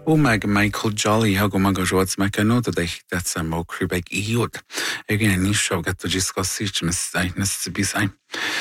O meg Michael Jolly ha go mag go rots me no dat dat sem mo krubeg iod. Egen ní seo get to discussí mis bis ein.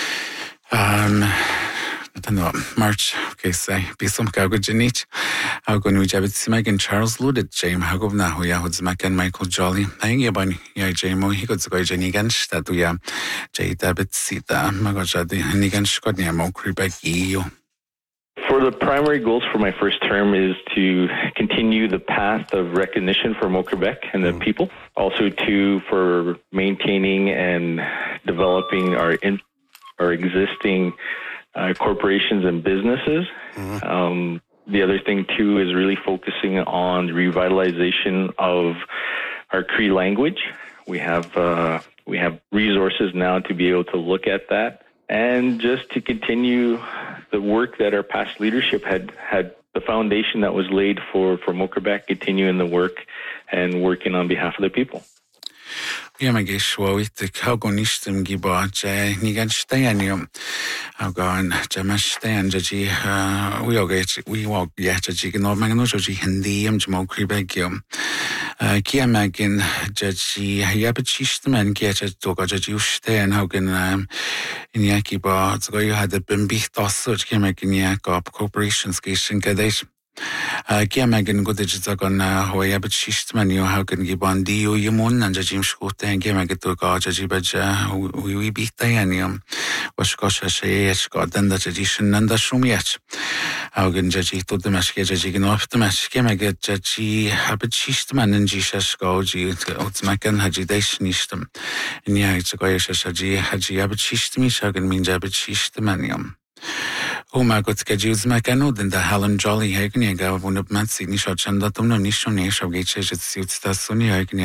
March sé bísom ga go genít a go nu jebit si megin Charles Luded James ha gom nach ja hod me ken Michael Jolly. Eng ban ja Jamo hi go go gennigens dat du ja J debit si ma go nigens go ni mo krubeg io. For the primary goals for my first term is to continue the path of recognition for Mo-Quebec and the people. Also for maintaining and developing our existing corporations and businesses. The other thing too is really focusing on the revitalization of our Cree language. We have resources now to be able to look at that, and just to continue the work that our past leadership had the foundation that was laid for Mo-Quebec, continuing the work and working on behalf of the people. Ja meg is wit ha go nistem giba ni gan steanium ha gan stean ji we walk yet ji no meg no ji hindium mo kribegium kia megin ji ya betistem get to ga ji stean ha gan in yakiba go you had been bit so kia megin ya corporations gestion gadais Kia megin go gan ho ya betistem you ha gan giban dio yimon and Jim Scott and Kia megit to ga ji beja we beat dianium was gosh sé got then that edition and the shumiach ha gan ji to the meske ji gan off the meske megit ji ha betistem and ji go ji ot mekan ha ji deisnistem in ya it's go ji ha betistem ha gan min ja betistem manium. O ma got ke juz me keno den da Helen Jolly hegen ga von op man si ni shot dat no ni shon ni shot ge che sit sta suni hegen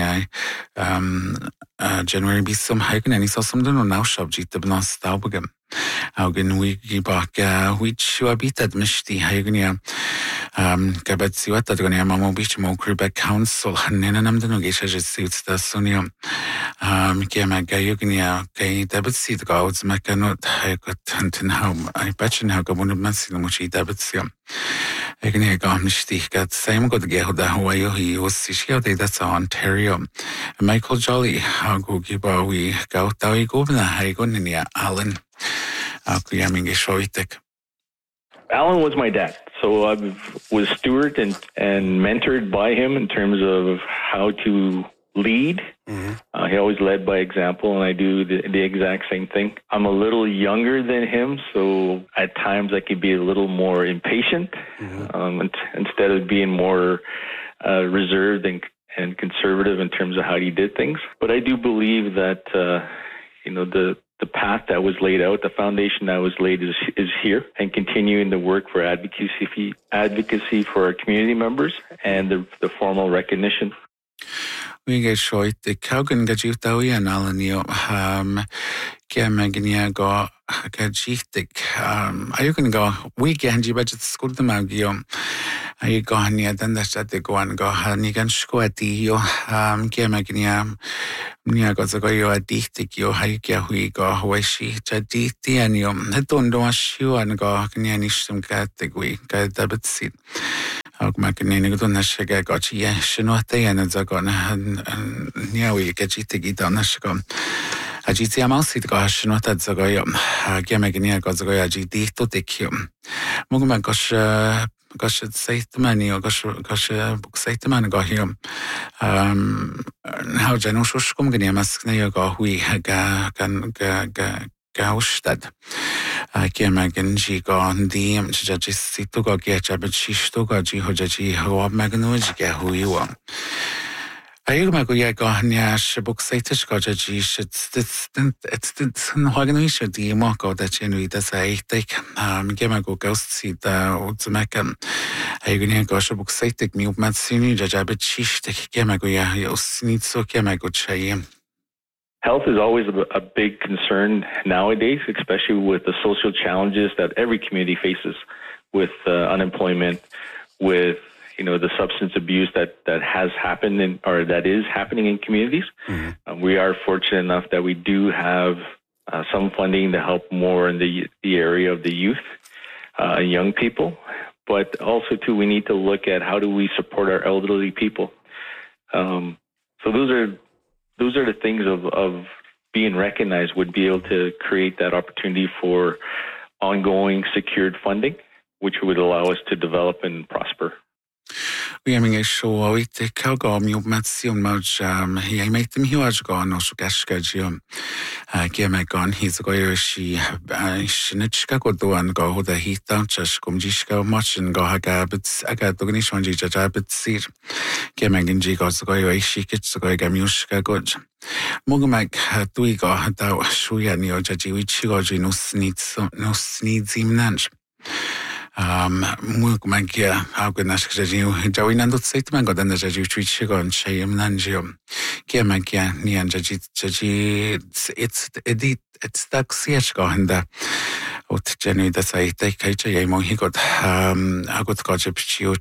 January bisum hegen ni so some no now shop jit de bna staubgem augen we gibak which you habitat mishti hegen gabet si wat dat gani mamo bich mo Quebec Council nenam de no ge che sit sta suni ke ma ga yegen ke debit si de gauds me keno got tanten how I bet you how go one of my much debit siam. Again, I mistake got same good get the Hawaii he was here that's Ontario. Michael Jolly, how go give we go down go na Hagon in Alan. Kuyaming shoitek. Alan was my dad, so I was stewarded and mentored by him in terms of how to lead. He always led by example, and I do the exact same thing. I'm a little younger than him, so at times I could be a little more impatient instead of being more reserved and conservative in terms of how he did things. But I do believe that the path that was laid out, the foundation that was laid is here, and continuing the work for advocacy for our community members and the formal recognition. We get short the Kaugan Gajutawi and Alanio Kiamagnia go Gajitik. Are you can go weekend you budget school the Magio? Are you going near then that's at the go and go Hanigan Squati yo Kiamagnia Nia got to go you a dictic yo Haikia hui go Hawaii Jaditi and you don't do a shoe and go Nianishum category got the bit seat. Ag makin go na shega got ye shino te and zagon niawi gajiti gidan a GT amounts it gosh not at Zagoyum. Gamagania got Zagoya GD to take you. Mugman gosh say the money or gosh book say the man got him. How General Shushkumgania maskneo go we gan Gaustad. Kiamagan ji gone the judges sit to go get a bit shish to go ji hojaji ho magnoji get who you want. I go ya go nyash book saitish go ji it's organization the moko that you know that's I take Gamago ghost see the Utsmakan. I go book saitic movement sini jabit shish take Gamago ya need so Gamago chayim. Health is always a big concern nowadays, especially with the social challenges that every community faces with unemployment, with the substance abuse that has happened or that is happening in communities. We are fortunate enough that we do have some funding to help more in the area of the youth, young people. but also too, we need to look at how do we support our elderly people. So those are the things of being recognized would be able to create that opportunity for ongoing secured funding, which would allow us to develop and prosper. Uiaming show it Calgom you met Sion Moj he made them huge gone or Gashkajum. Giamagon he's a goy she Shinitchka go do and go the heat down just come Jishka much and go hagabits I got Dognish one jabit seat. Giamagin Jigos go she gets the goy gamushka good. Mogamag Duigo thou Shuyani or Jajiwichi no sneeds him lunch. Mugmagia, how good Nashkaju, Jawin and say to Mango than the Jaju on Shayam Nangium. Giamagia, Nian Jaji, it's edit, it's that Siashko and the Jenny that I take Kajamo, he got a good Gojip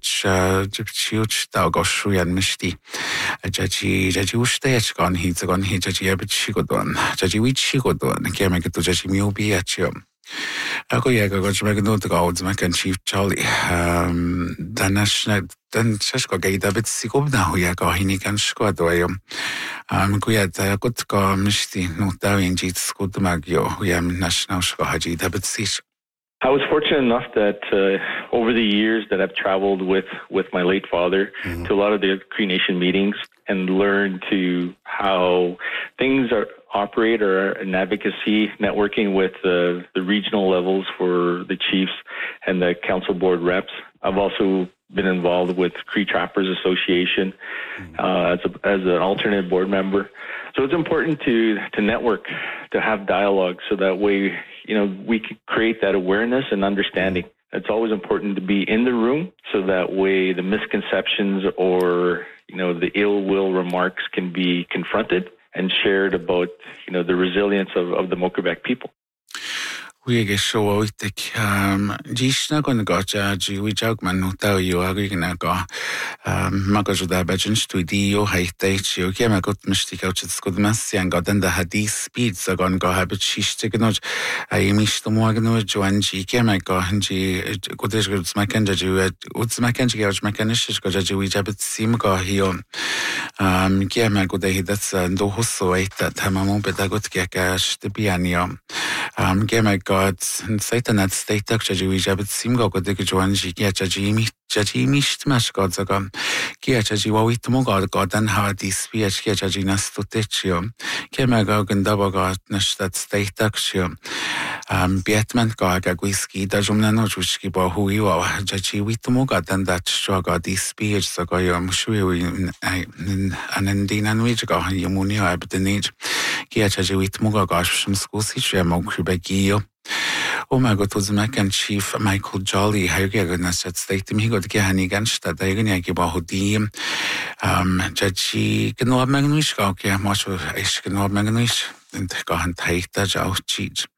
Chuch, thou go Shui and Mishti. A Jaju stage gone, he's gone, he Jaji Chigodon, Jaji which Chigodon, Giamaga to Jaji Mubi at you. Ako yaga go to no to go to Chief Charlie. The national then Shashko gate a bit sick of now. Yago Hinikan squad way. Kuyat a good go Mishti, no down Jits good to Magio. We am national Shkohaji, a bit sick. I was fortunate enough that over the years that I've traveled with my late father to a lot of the Cree Nation meetings and learned to how things operate or in advocacy, networking with the regional levels for the chiefs and the council board reps. I've also been involved with Cree Trappers Association as an alternate board member. So it's important to network, to have dialogue, so that way, we can create that awareness and understanding. It's always important to be in the room, so that way the misconceptions or, the ill will remarks can be confronted and shared about, the resilience of the Mokerbek people. We get show it Jishna gonna go to we jugman no tell you are gonna go Magajo da Bajins to Dio Haite you came a good mystic out at Scudmas and got in the Hadith speeds are gonna go habit she's taken out I missed the Morgano Joan G came I go and G good is good Mackenzie what's Mackenzie out mechanics got a we jabit sim go here came I go day that's no hosso wait that Hamamo but I got gash the piano came I go and Satan at state actually we jabit sim go the Joan G Jaji missed mash gods ago. Giachaji wawit mogad god and hard this speech Giachaginas to teachio. Kemago and Dabagot that state action. Bietman gaga whiskey, Dajumano Jushkiba who you are. Jaji wit mogad and that struggle this speech so go yum shui an endin and which go Yamunio abdenage. Giachaji wit mogagosh from school situation Mokubegio. Oh my God, was Macan Chief Michael Jolly, how you get that state him? He got Gahani against that. I didn't give a hoodie. Jaji can not magnish, okay, much of Ish can not magnish, and go and take that out cheat.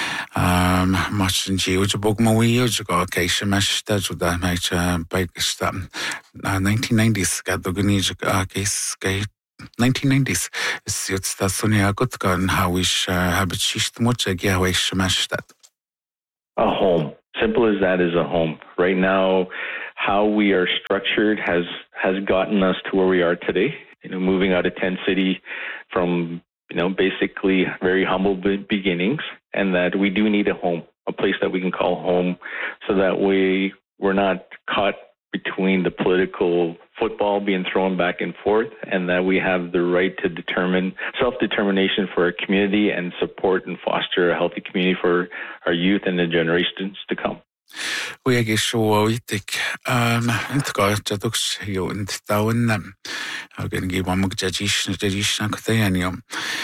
Much in Geo book more years ago, okay, she mashed that with that match bike stop. 1990s got the Gunij case. 1990s, it's that Sonia got gun how we have it she's much a gear way smashed that. A home. Simple as that is a home. Right now, how we are structured has gotten us to where we are today. Moving out of Tent City from, basically very humble beginnings, and that we do need a home, a place that we can call home, so that we're not caught between the political football being thrown back and forth, and that we have the right to determine self-determination for our community and support and foster a healthy community for our youth and the generations to come. We get show it and go to the you and down them. I'm going to give one more tradition Kotanium.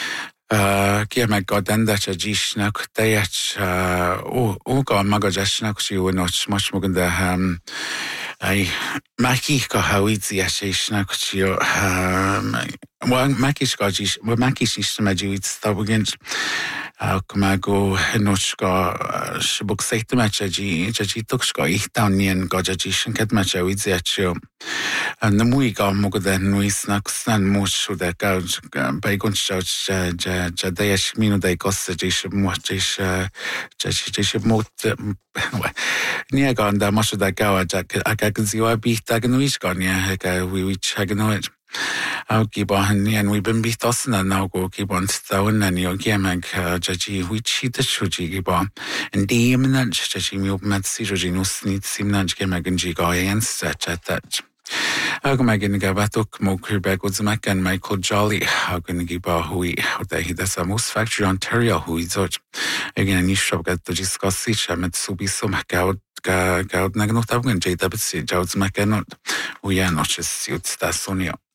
Kiemeg god endet a gisnak tejet óga magadzsnak you not much more than the I Makika how easy as snak you Makish gajis Makish is to my Jewish stop against Mago Hinochka Shibuk Saitamachaji, Jajituxka, Ihtanian, Gojajishan Katmacha with Zacho. And the Muiga Mogodan Nuisnax and Mushu that goes by Gunchurch, Jadesh Mino de Gossage, Motish, Jajish Mot Niaganda, Masha da Gawa, Agazio beat Daganuishgania, we which Haganoid. I'll keep on and we've been beat us and now go keep on stone and your gamag Jaji, which he the Shuji giba and the imminent Jaji movement Sirojinus needs Simnaj Gamag and Jigai and such at that. Agmagin Gavatuk, Mokribek was Mac and Michael Jolly, Hagunigiba, who he does a most factory Ontario, who is such again. Nishop got to discuss each Metsubi Sumakau. Gaud Nagnot Afghan J. W. Jones Macanot. We are not just suits that Sonia.